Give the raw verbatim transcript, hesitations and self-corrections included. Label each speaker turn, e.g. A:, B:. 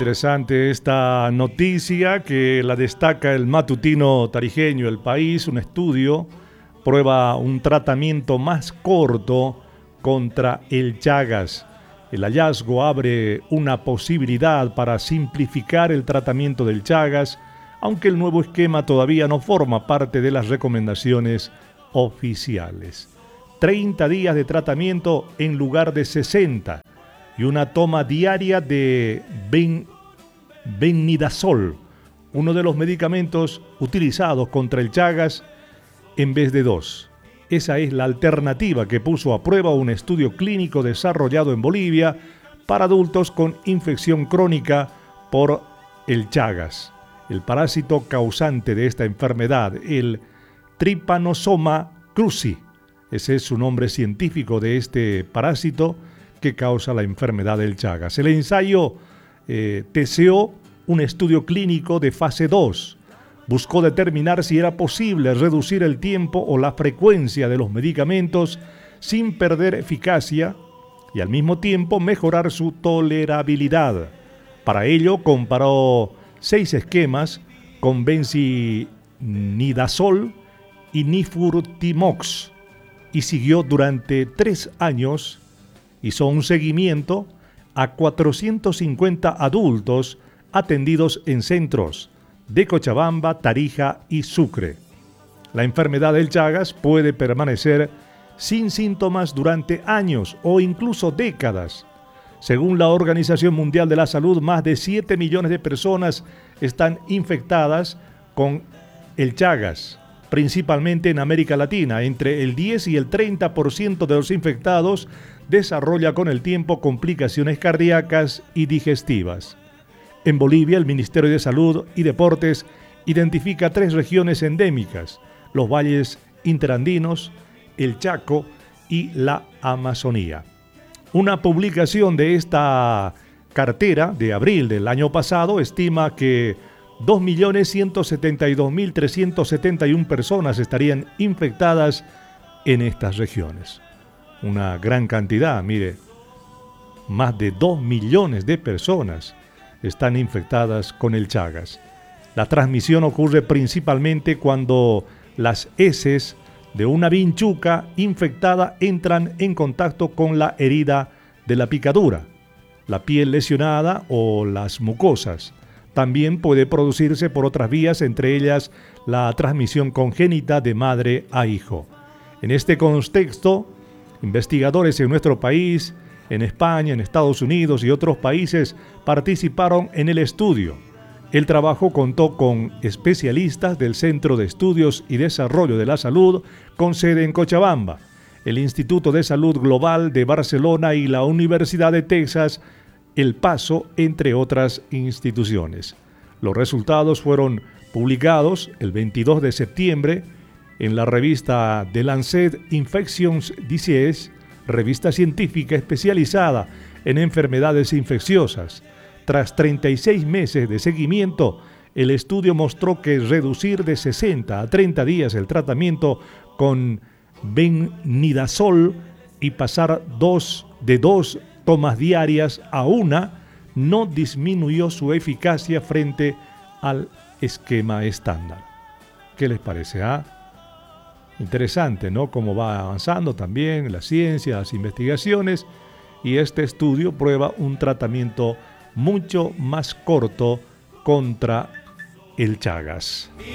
A: Interesante esta noticia que la destaca el matutino tarijeño El País. Un estudio prueba un tratamiento más corto contra el Chagas. El hallazgo abre una posibilidad para simplificar el tratamiento del Chagas, aunque el nuevo esquema todavía no forma parte de las recomendaciones oficiales. treinta días de tratamiento en lugar de sesenta y una toma diaria de ben, Bennidazol, uno de los medicamentos utilizados contra el Chagas, en vez de dos. Esa es la alternativa que puso a prueba un estudio clínico desarrollado en Bolivia para adultos con infección crónica por el Chagas, el parásito causante de esta enfermedad, el Trypanosoma cruzi. Ese es su nombre científico de este parásito que causa la enfermedad del Chagas. El ensayo eh, deseó un estudio clínico de fase dos. Buscó determinar si era posible reducir el tiempo o la frecuencia de los medicamentos sin perder eficacia y al mismo tiempo mejorar su tolerabilidad. Para ello comparó seis esquemas con benzinidazol y nifurtimox y siguió durante tres años. Hizo un seguimiento a cuatrocientos cincuenta adultos atendidos en centros de Cochabamba, Tarija y Sucre. La enfermedad del Chagas puede permanecer sin síntomas durante años o incluso décadas. Según la Organización Mundial de la Salud, más de siete millones de personas están infectadas con el Chagas, principalmente en América Latina. Entre el diez y el treinta por ciento de los infectados desarrolla con el tiempo complicaciones cardíacas y digestivas. En Bolivia, el Ministerio de Salud y Deportes identifica tres regiones endémicas: los valles interandinos, el Chaco y la Amazonía. Una publicación de esta cartera de abril del año pasado estima que dos millones ciento setenta y dos mil trescientas setenta y una personas estarían infectadas en estas regiones. Una gran cantidad, mire, más de dos millones de personas están infectadas con el Chagas. La transmisión ocurre principalmente cuando las heces de una vinchuca infectada entran en contacto con la herida de la picadura, la piel lesionada o las mucosas. También puede producirse por otras vías, entre ellas la transmisión congénita de madre a hijo. En este contexto, investigadores en nuestro país, en España, en Estados Unidos y otros países participaron en el estudio. El trabajo contó con especialistas del Centro de Estudios y Desarrollo de la Salud, con sede en Cochabamba, el Instituto de Salud Global de Barcelona y la Universidad de Texas, El Paso, entre otras instituciones. Los resultados fueron publicados el veintidós de septiembre en la revista The Lancet Infectious Diseases, revista científica especializada en enfermedades infecciosas. Tras treinta y seis meses de seguimiento, el estudio mostró que reducir de sesenta a treinta días el tratamiento con bennidazol y pasar dos, de dos tomas diarias a una no disminuyó su eficacia frente al esquema estándar. ¿Qué les parece? ¿Ah? Interesante, ¿no? Cómo va avanzando también la ciencia, las investigaciones, y este estudio prueba un tratamiento mucho más corto contra el Chagas.